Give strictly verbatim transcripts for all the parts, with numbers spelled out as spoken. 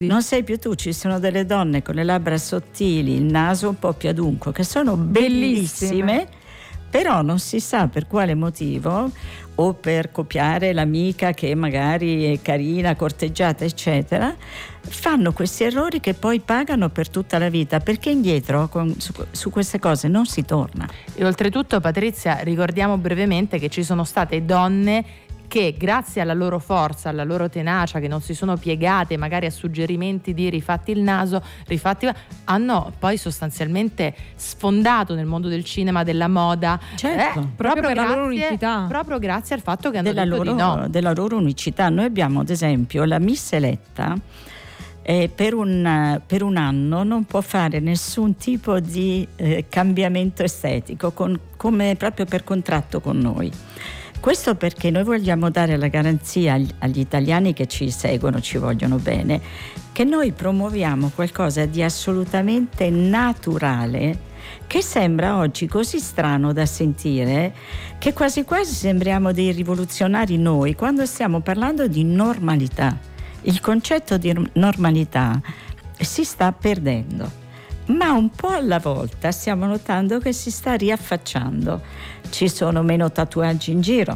Non sei più tu, ci sono delle donne con le labbra sottili, il naso un po' più adunco, che sono bellissime, bellissime. Però non si sa per quale motivo, o per copiare l'amica che magari è carina, corteggiata, eccetera, fanno questi errori che poi pagano per tutta la vita, perché indietro con, su, su queste cose non si torna. E oltretutto, Patrizia, ricordiamo brevemente che ci sono state donne che grazie alla loro forza, alla loro tenacia, che non si sono piegate magari a suggerimenti di rifatti il naso, rifatti, hanno poi sostanzialmente sfondato nel mondo del cinema, della moda, certo, eh, proprio, proprio, per grazie, la loro unicità, proprio grazie al fatto che hanno della detto loro, di no. della loro unicità. Noi abbiamo ad esempio la Miss eletta, eh, per, un, per un anno non può fare nessun tipo di eh, cambiamento estetico, con, come proprio per contratto con noi. Questo perché noi vogliamo dare la garanzia agli, agli italiani che ci seguono, ci vogliono bene, che noi promuoviamo qualcosa di assolutamente naturale, che sembra oggi così strano da sentire che quasi quasi sembriamo dei rivoluzionari noi quando stiamo parlando di normalità. Il concetto di normalità si sta perdendo, ma un po' alla volta stiamo notando che si sta riaffacciando. Ci sono meno tatuaggi in giro,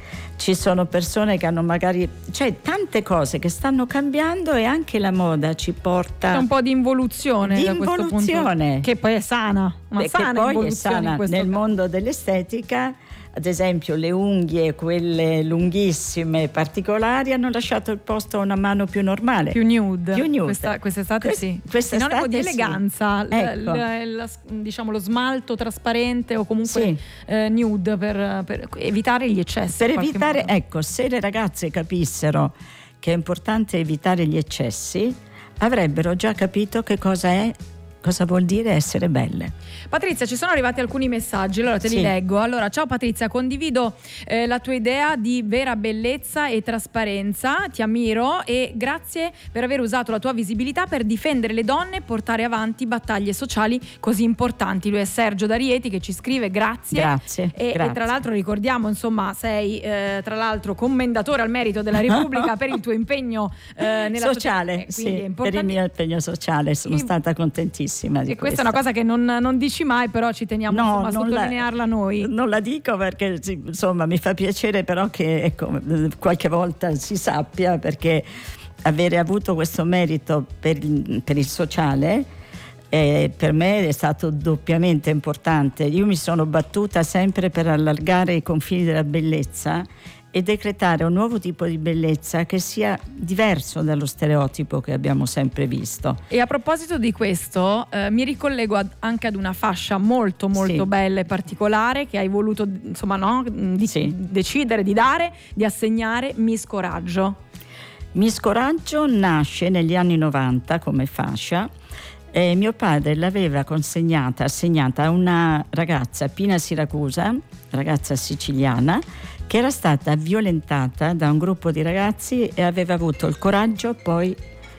ci sono persone che hanno magari, cioè tante cose che stanno cambiando, e anche la moda ci porta c'è un po' di involuzione, di da questo involuzione punto, che poi è sana, una che sana poi è involuzione sana in questo nel caso. mondo dell'estetica. Ad esempio le unghie, quelle lunghissime particolari, hanno lasciato il posto a una mano più normale, più nude, più nude. Questa, quest'estate Quest- sì, quest'estate sinonimo di sì. eleganza, l- Ecco. l- la- diciamo lo smalto trasparente o comunque Sì. eh, nude per, per evitare gli eccessi, Per in qualche evitare, modo. ecco, se le ragazze capissero che è importante evitare gli eccessi, avrebbero già capito che cosa è, cosa vuol dire essere belle. Patrizia, ci sono arrivati alcuni messaggi, allora te li Sì. leggo. Allora, ciao Patrizia, condivido eh, la tua idea di vera bellezza e trasparenza, ti ammiro e grazie per aver usato la tua visibilità per difendere le donne e portare avanti battaglie sociali così importanti. Lui è Sergio D'Arieti che ci scrive grazie. Grazie, E, grazie. e tra l'altro ricordiamo, insomma, sei eh, tra l'altro commendatore al merito della Repubblica per il tuo impegno eh, nella sociale, società, quindi è sì, per importante. il mio impegno sociale sono E- stata contentissima di E questa questo. è una cosa che non, non dici mai, però ci teniamo No, insomma, a non la- sottolinearla noi. Non la dico perché sì, insomma mi fa piacere, però che ecco, qualche volta si sappia, perché avere avuto questo merito per il, per il sociale eh, per me è stato doppiamente importante. Io mi sono battuta sempre per allargare i confini della bellezza e decretare un nuovo tipo di bellezza che sia diverso dallo stereotipo che abbiamo sempre visto. E a proposito di questo, eh, mi ricollego ad- anche ad una fascia molto molto Sì. bella e particolare che hai voluto, insomma, no, di Sì. decidere di dare, di assegnare Miss Coraggio. Miss Coraggio nasce negli anni novanta come fascia. E mio padre l'aveva consegnata, assegnata a una ragazza, Pina Siracusa, ragazza siciliana, che era stata violentata da un gruppo di ragazzi e aveva avuto il coraggio poi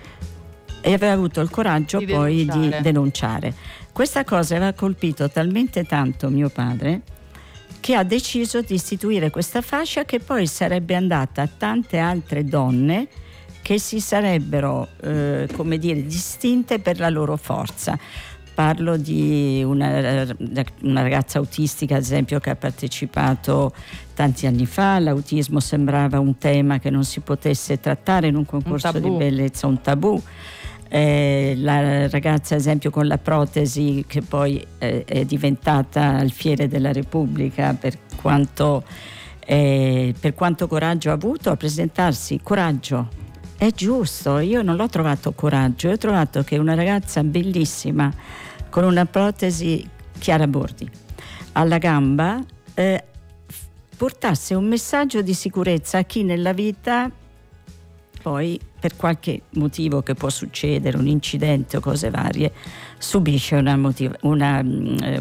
e aveva avuto il coraggio Di poi denunciare. di denunciare. Questa cosa aveva colpito talmente tanto mio padre che ha deciso di istituire questa fascia, che poi sarebbe andata a tante altre donne che si sarebbero, eh, come dire, distinte per la loro forza. Parlo di una, una ragazza autistica, ad esempio, che ha partecipato tanti anni fa. L'autismo sembrava un tema che non si potesse trattare in un concorso Un di bellezza, un tabù. Eh, la ragazza, ad esempio, con la protesi, che poi eh, è diventata alfiere della Repubblica, per quanto, eh, per quanto coraggio ha avuto a presentarsi. Coraggio, è giusto, io non l'ho trovato coraggio, io ho trovato che una ragazza bellissima con una protesi Chiara Bordi alla gamba eh, portasse un messaggio di sicurezza a chi nella vita poi, per qualche motivo che può succedere, un incidente o cose varie, subisce una, motiv- una mm,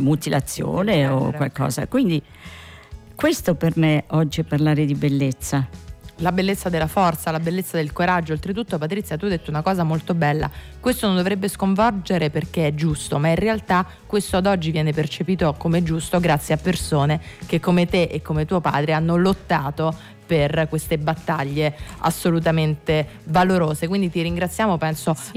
mutilazione o qualcosa. Quindi questo per me oggi è parlare di bellezza. la bellezza della forza, la bellezza del coraggio. Oltretutto, Patrizia, tu hai detto una cosa molto bella: questo non dovrebbe sconvolgere perché è giusto, ma in realtà questo ad oggi viene percepito come giusto grazie a persone che come te e come tuo padre hanno lottato per queste battaglie assolutamente valorose. Quindi ti ringraziamo, penso, sì.